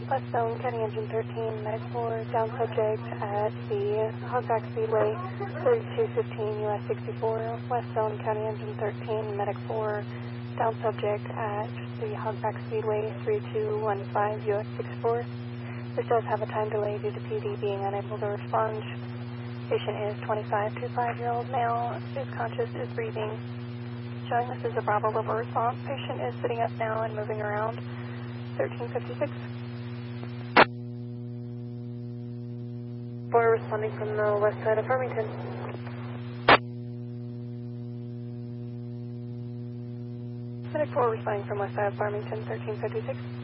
West Zone, County Engine 13, Medic 4, down subject at the Hogback Speedway, 3215 US 64. West Zone, County Engine 13, Medic 4, down subject at the Hogback Speedway, 3215 US 64. This does have a time delay due to PD being unable to respond. Patient is 25 to 5-year-old male, is conscious, is breathing. Showing this is a Bravo level response. Patient is sitting up now and moving around. 1356. 4 responding from the west side of Farmington. Medic 4 responding from west side of Farmington, 1356.